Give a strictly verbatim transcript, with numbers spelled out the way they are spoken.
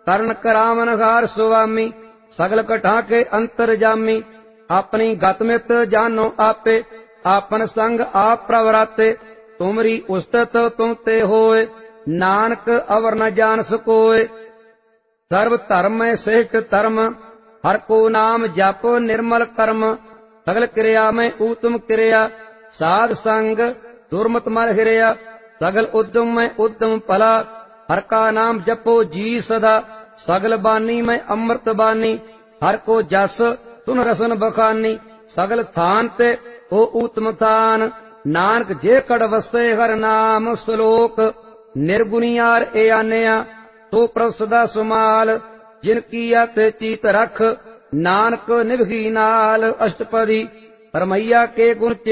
ਕਰਨ ਕਰਾਵਨ ਹਾਰ ਸੁਆਮੀ ਸਗਲ ਕਟਾ ਕੇ ਅੰਤਰ ਜਾਮੀ ਆਪਣੀ ਗਤਮਿਤ ਜਾਨੋ ਆਪੇ ਆਪਨ ਸੰਗ ਆਪ ਪ੍ਰਵਰਾਤੇ ਤੁਮਰੀ ਉਸਤਤ ਤੁਮ ਤੇ ਹੋਏ ਨਾਨਕ ਅਵਰ ਨ ਜਾਣ ਸਕੋਏ ਸਰਬ ਧਰਮ ਮੈਂ ਸ੍ਰੇਸ਼ਟ ਧਰਮ ਹਰ ਕੋ ਨਾਮ ਜਪ ਨਿਰਮਲ ਕਰਮ ਸਗਲ ਕਿਰਿਆ ਮੈਂ ਊਤਮ ਕਿਰਿਆ ਸਾਧ ਸੰਗ ਦੁਰਮਤ ਮਲ ਹਿਰਿਆ ਸਗਲ ਉਦਮ ਮੈਂ ਉਦਮ ਭਲਾ ਹਰ ਕਾ ਨਾਮ ਜਪੋ ਜੀ ਸਦਾ ਸਗਲ ਬਾਨੀ ਮੈਂ ਅੰਮ੍ਰਿਤ ਬਾਨੀ ਹਰ ਕੋ ਜਸ ਸੁਨ ਰਸਨ ਬਖਾਨੀ ਸਗਲ ਥਾਨ ਤੇ ਹੋ ਊਤਮ ਥਾਨ ਨਾਨਕ ਜੇ ਕੜ ਵਸਤੇ ਹਰ ਨਾਮ ਸ਼ਲੋਕ ਨਿਰਗੁਣੀਆਰ ਏ ਆਨਿਆ ਸੋ ਪ੍ਰਭ ਸਦਾ ਸੁਮਾਲ ਜਿਨ ਕੀਆ ਤੇ ਚੀਤ ਰਖ ਨਾਨਕ ਨਿਭਗੀ ਨਾਲ ਅਸ਼ਟਪਦੀ ਪਰਮਈਆ ਕੇ ਗੁਣ